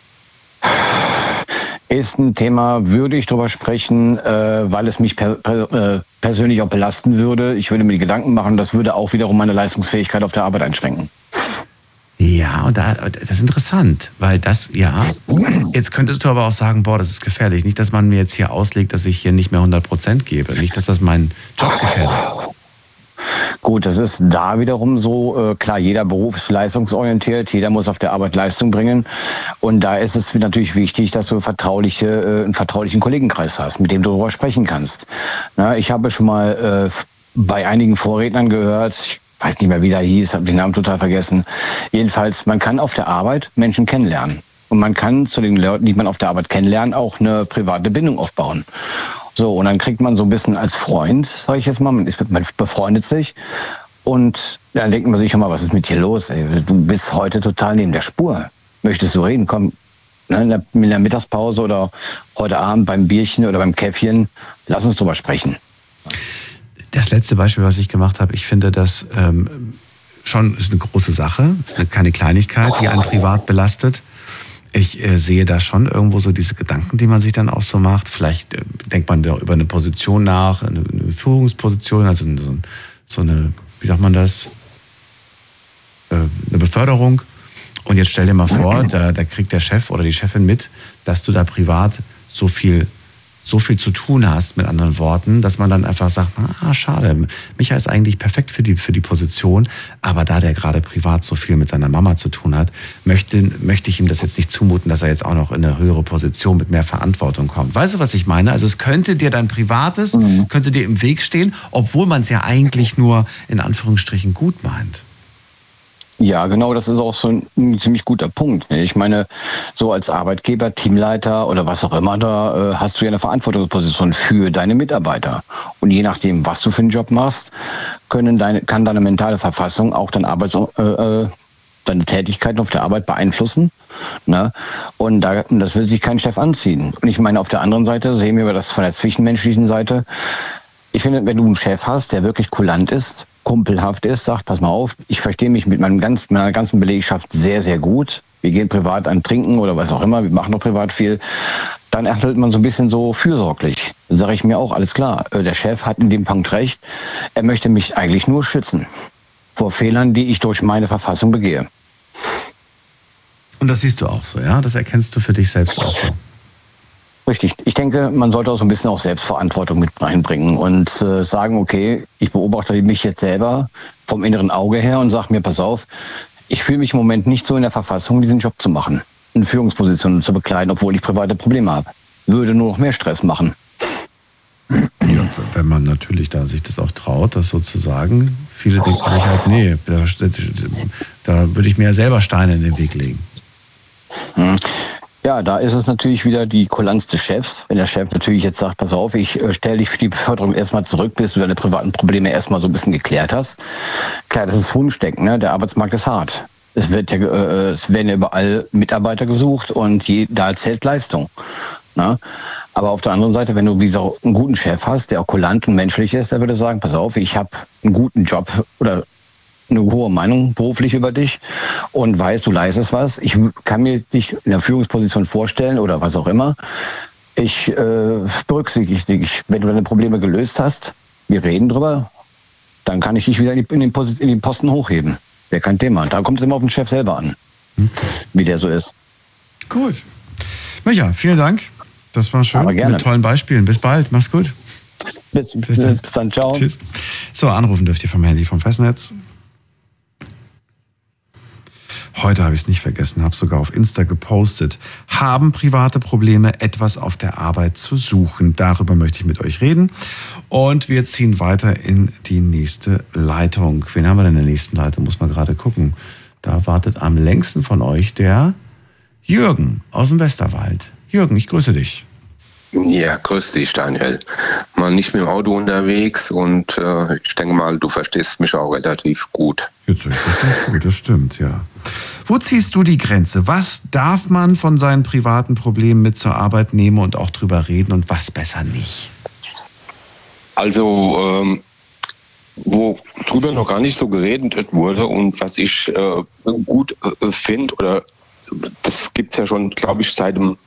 Ist ein Thema, würde ich drüber sprechen, weil es mich persönlich auch belasten würde. Ich würde mir die Gedanken machen, das würde auch wiederum meine Leistungsfähigkeit auf der Arbeit einschränken. Ja, und das ist interessant, weil das, ja, jetzt könntest du aber auch sagen, boah, das ist gefährlich. Nicht, dass man mir jetzt hier auslegt, dass ich hier nicht mehr 100% gebe. Nicht, dass das meinen Job gefährdet. Gut, das ist da wiederum so, klar, jeder Beruf ist leistungsorientiert, jeder muss auf der Arbeit Leistung bringen. Und da ist es natürlich wichtig, dass du einen vertraulichen Kollegenkreis hast, mit dem du darüber sprechen kannst. Na, ich habe schon mal bei einigen Vorrednern gehört, ich weiß nicht mehr, wie der hieß, habe den Namen total vergessen. Jedenfalls, man kann auf der Arbeit Menschen kennenlernen. Und man kann zu den Leuten, die man auf der Arbeit kennenlernt, auch eine private Bindung aufbauen. So, und dann kriegt man so ein bisschen als Freund, sage ich jetzt mal, man befreundet sich. Und dann denkt man sich schon mal, was ist mit dir los? Ey? Du bist heute total neben der Spur. Möchtest du reden? Komm, in der Mittagspause oder heute Abend beim Bierchen oder beim Käffchen, lass uns drüber sprechen. Das letzte Beispiel, was ich gemacht habe, ich finde das schon ist eine große Sache, ist keine Kleinigkeit, die einen privat belastet. Ich sehe da schon irgendwo so diese Gedanken, die man sich dann auch so macht. Vielleicht denkt man da über eine Position nach, eine Führungsposition, also so eine, wie sagt man das, eine Beförderung. Und jetzt stell dir mal vor, da kriegt der Chef oder die Chefin mit, dass du da privat so viel zu tun hast, mit anderen Worten, dass man dann einfach sagt, schade, Micha ist eigentlich perfekt für die Position, aber da der gerade privat so viel mit seiner Mama zu tun hat, möchte ich ihm das jetzt nicht zumuten, dass er jetzt auch noch in eine höhere Position mit mehr Verantwortung kommt. Weißt du, was ich meine? Also es könnte dir dein Privates, könnte dir im Weg stehen, obwohl man es ja eigentlich nur in Anführungsstrichen gut meint. Ja, genau, das ist auch so ein ziemlich guter Punkt. Ich meine, so als Arbeitgeber, Teamleiter oder was auch immer, da hast du ja eine Verantwortungsposition für deine Mitarbeiter. Und je nachdem, was du für einen Job machst, kann deine mentale Verfassung auch deine Tätigkeiten auf der Arbeit beeinflussen. Ne? Und das will sich kein Chef anziehen. Und ich meine, auf der anderen Seite sehen wir das von der zwischenmenschlichen Seite. Ich finde, wenn du einen Chef hast, der wirklich kulant ist, kumpelhaft ist, sagt, pass mal auf, ich verstehe mich mit meiner ganzen Belegschaft sehr, sehr gut. Wir gehen privat an Trinken oder was auch immer, wir machen noch privat viel. Dann handelt man so ein bisschen so fürsorglich. Dann sage ich mir auch, alles klar, der Chef hat in dem Punkt recht. Er möchte mich eigentlich nur schützen vor Fehlern, die ich durch meine Verfassung begehe. Und das siehst du auch so, ja? Das erkennst du für dich selbst auch so. Richtig. Ich denke, man sollte auch so ein bisschen auch Selbstverantwortung mit reinbringen und sagen, okay, ich beobachte mich jetzt selber vom inneren Auge her und sage mir, pass auf, ich fühle mich im Moment nicht so in der Verfassung, diesen Job zu machen, eine Führungsposition zu bekleiden, obwohl ich private Probleme habe. Würde nur noch mehr Stress machen. Ja, wenn man natürlich da sich das auch traut, das so zu sagen. Viele denken sich halt, nee, da würde ich mir ja selber Steine in den Weg legen. Ja, da ist es natürlich wieder die Kulanz des Chefs. Wenn der Chef natürlich jetzt sagt, pass auf, ich stelle dich für die Beförderung erstmal zurück, bis du deine privaten Probleme erstmal so ein bisschen geklärt hast. Klar, das ist Wunschdenken, ne? Der Arbeitsmarkt ist hart. Es werden ja überall Mitarbeiter gesucht und da zählt Leistung. Ne? Aber auf der anderen Seite, wenn du wie so einen guten Chef hast, der auch kulant und menschlich ist, der würde sagen, pass auf, ich habe einen guten Job oder eine hohe Meinung beruflich über dich und weiß, du leistest was. Ich kann mir dich in der Führungsposition vorstellen oder was auch immer. Ich berücksichtige dich. Wenn du deine Probleme gelöst hast, wir reden drüber, dann kann ich dich wieder in den Posten hochheben. Wäre kein Thema. Da kommt es immer auf den Chef selber an, wie der so ist. Gut. Micha, vielen Dank. Das war schön. Aber gerne. Mit tollen Beispielen. Bis bald. Mach's gut. Bis dann. Ciao. Tschüss. So, anrufen dürft ihr vom Handy vom Festnetz. Heute habe ich es nicht vergessen, habe sogar auf Insta gepostet. Haben private Probleme, etwas auf der Arbeit zu suchen? Darüber möchte ich mit euch reden. Und wir ziehen weiter in die nächste Leitung. Wen haben wir denn in der nächsten Leitung? Muss man gerade gucken. Da wartet am längsten von euch der Jürgen aus dem Westerwald. Jürgen, ich grüße dich. Ja, grüß dich, Daniel. Mal nicht mit dem Auto unterwegs und ich denke mal, du verstehst mich auch relativ gut. Jetzt höre ich das ganz gut, das stimmt, ja. Wo ziehst du die Grenze? Was darf man von seinen privaten Problemen mit zur Arbeit nehmen und auch drüber reden und was besser nicht? Also, wo drüber noch gar nicht so geredet wurde und was ich gut finde, oder das gibt es ja schon, glaube ich, seit dem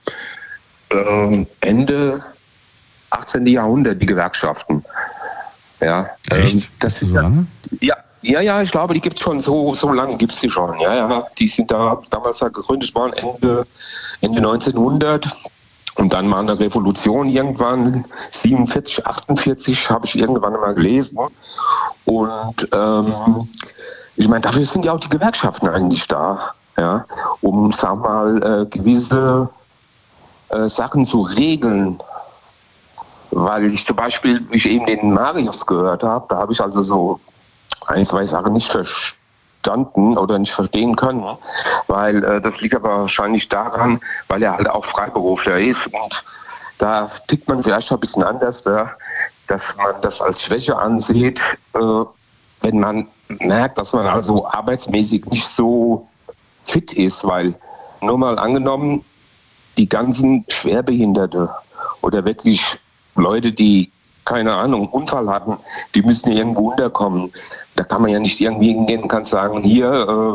Ende 18. Jahrhundert, die Gewerkschaften. Ja, echt? Das ist so lange? Ja, ich glaube, die gibt es schon, so lange gibt es die schon. Ja, die sind da damals gegründet worden, Ende 1900. Und dann mal eine Revolution irgendwann, 47, 48, habe ich irgendwann mal gelesen. Und ich meine, dafür sind ja auch die Gewerkschaften eigentlich da, ja, um, sag mal, gewisse Sachen zu regeln. Weil ich zum Beispiel, wie ich eben den Marius gehört habe, da habe ich also so ein, zwei Sachen nicht verstanden oder nicht verstehen können, weil das liegt aber wahrscheinlich daran, weil er halt auch Freiberufler ist und da tickt man vielleicht ein bisschen anders, dass man das als Schwäche ansieht, wenn man merkt, dass man also arbeitsmäßig nicht so fit ist, weil nur mal angenommen, die ganzen Schwerbehinderte oder wirklich Leute, die, keine Ahnung, einen Unfall hatten, die müssen irgendwo unterkommen. Da kann man ja nicht irgendwie hingehen und kann sagen, hier,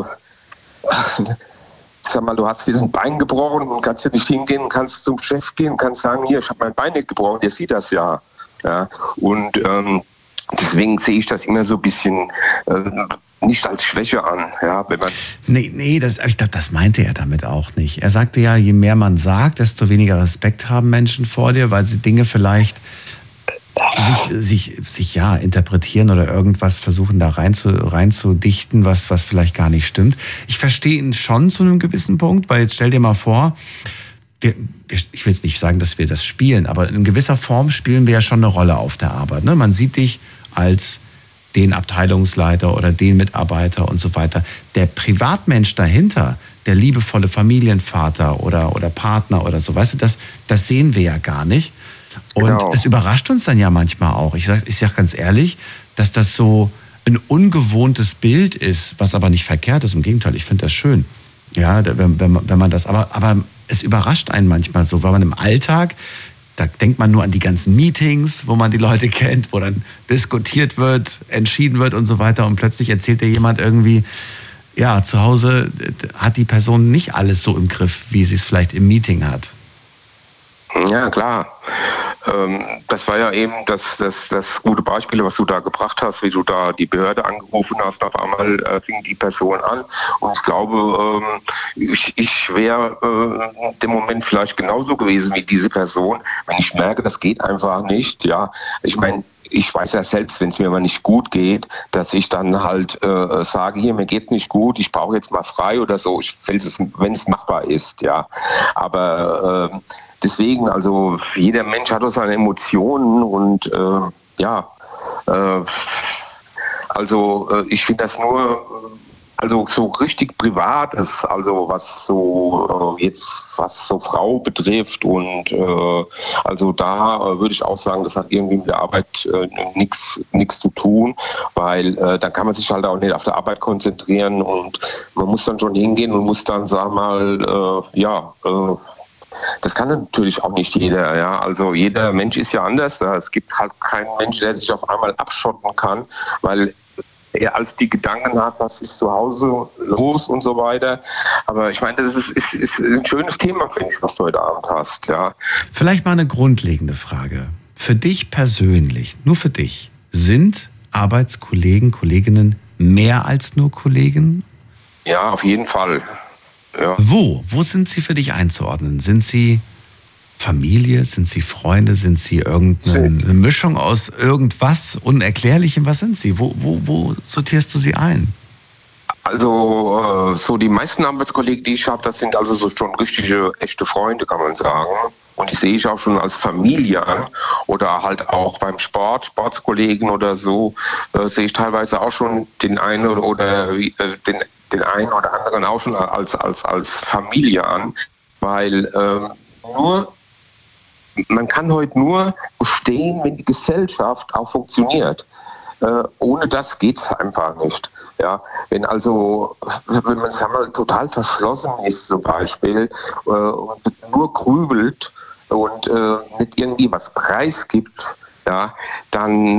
sag mal, du hast diesen Bein gebrochen und kannst ja nicht hingehen und kannst zum Chef gehen und kannst sagen, hier, ich habe mein Bein nicht gebrochen, der sieht das ja. Ja, und deswegen sehe ich das immer so ein bisschen nicht als Schwäche an. Ja, wenn man Nee, ich glaube, das meinte er damit auch nicht. Er sagte ja, je mehr man sagt, desto weniger Respekt haben Menschen vor dir, weil sie Dinge vielleicht sich interpretieren oder irgendwas versuchen da reinzudichten, was vielleicht gar nicht stimmt. Ich verstehe ihn schon zu einem gewissen Punkt, weil jetzt stell dir mal vor, ich will jetzt nicht sagen, dass wir das spielen, aber in gewisser Form spielen wir ja schon eine Rolle auf der Arbeit. Ne? Man sieht dich als den Abteilungsleiter oder den Mitarbeiter und so weiter. Der Privatmensch dahinter, der liebevolle Familienvater oder Partner oder so, weißt du, das sehen wir ja gar nicht. Und es überrascht uns dann ja manchmal auch. Ich sag ganz ehrlich, dass das so ein ungewohntes Bild ist, was aber nicht verkehrt ist. Im Gegenteil, ich finde das schön. Ja, wenn man das, aber es überrascht einen manchmal so, weil man im Alltag, da denkt man nur an die ganzen Meetings, wo man die Leute kennt, wo dann diskutiert wird, entschieden wird und so weiter. Und plötzlich erzählt dir jemand irgendwie, ja, zu Hause hat die Person nicht alles so im Griff, wie sie es vielleicht im Meeting hat. Ja, klar. Das war ja eben das gute Beispiel, was du da gebracht hast, wie du da die Behörde angerufen hast. Auf einmal fing die Person an. Und ich glaube, ich wäre in dem Moment vielleicht genauso gewesen wie diese Person, wenn ich merke, das geht einfach nicht. Ja, ich meine, ich weiß ja selbst, wenn es mir mal nicht gut geht, dass ich dann halt sage, hier, mir geht's nicht gut, ich brauche jetzt mal frei oder so, wenn es machbar ist, ja. Aber deswegen, also jeder Mensch hat auch seine Emotionen und ich finde das nur, also so richtig Privates, also was so was so Frau betrifft und also da würde ich auch sagen, das hat irgendwie mit der Arbeit nichts zu tun, weil da kann man sich halt auch nicht auf der Arbeit konzentrieren und man muss dann schon hingehen und muss dann, sag mal, das kann natürlich auch nicht jeder, ja. Also jeder Mensch ist ja anders. Es gibt halt keinen Mensch, der sich auf einmal abschotten kann, weil er als die Gedanken hat, was ist zu Hause los und so weiter. Aber ich meine, das ist ein schönes Thema, finde ich, was du heute Abend hast, ja. Vielleicht mal eine grundlegende Frage. Für dich persönlich, nur für dich, sind Arbeitskollegen, Kolleginnen mehr als nur Kollegen? Ja, auf jeden Fall. Ja. Wo sind sie für dich einzuordnen? Sind sie Familie? Sind sie Freunde? Sind sie irgendeine Mischung aus irgendwas Unerklärlichem? Was sind sie? Wo sortierst du sie ein? Also so die meisten Arbeitskollegen, die ich habe, das sind also so schon richtige, echte Freunde, kann man sagen. Und die sehe ich auch schon als Familie an. Oder halt auch beim Sportskollegen oder so, sehe ich teilweise auch schon den einen oder den einen oder anderen auch schon als Familie an. Weil man kann heute nur bestehen, wenn die Gesellschaft auch funktioniert. Ohne das geht es einfach nicht. Ja, wenn man total verschlossen ist zum Beispiel und nur grübelt und nicht irgendwie was preisgibt, ja, dann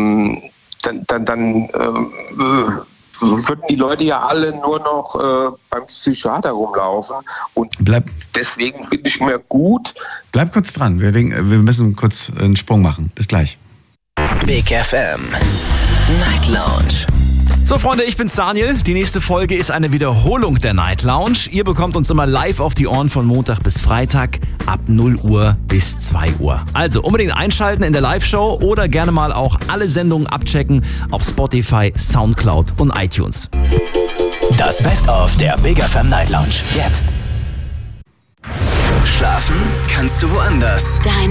würden die Leute ja alle nur noch beim Psychiater rumlaufen. Und deswegen finde ich mir gut. Bleib kurz dran, wir müssen kurz einen Sprung machen. Bis gleich. Big FM Night Lounge. So Freunde, ich bin's Daniel. Die nächste Folge ist eine Wiederholung der Night Lounge. Ihr bekommt uns immer live auf die Ohren von Montag bis Freitag ab 0 Uhr bis 2 Uhr. Also unbedingt einschalten in der Live-Show oder gerne mal auch alle Sendungen abchecken auf Spotify, Soundcloud und iTunes. Das Best-of der Big FM Night Lounge. Jetzt. Schlafen kannst du woanders.